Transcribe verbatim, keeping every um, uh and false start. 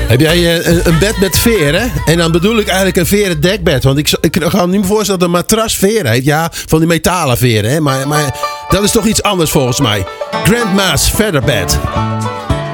Heb jij uh, een, een bed met veren? En dan bedoel ik eigenlijk een veren dekbed. Want ik, ik ga me niet meer voorstellen dat een matras veren heet. Ja, van die metalen veren. Hè? Maar, maar dat is toch iets anders volgens mij. Grandma's Featherbed.